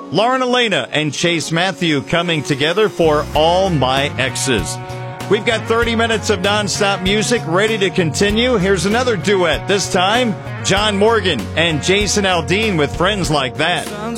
Lauren Elena and Chase Matthew coming together for All My Exes. We've got 30 minutes of nonstop music ready to continue. Here's another duet, this time John Morgan and Jason Aldean with Friends Like That.